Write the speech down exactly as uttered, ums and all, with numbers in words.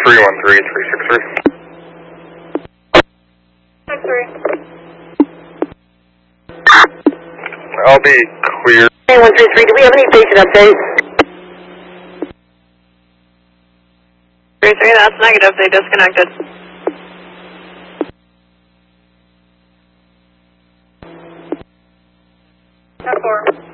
three one three, three six three. six three. I'll be clear. Hey, one three three, do we have any patient updates? three three, that's negative. They disconnected. ten four.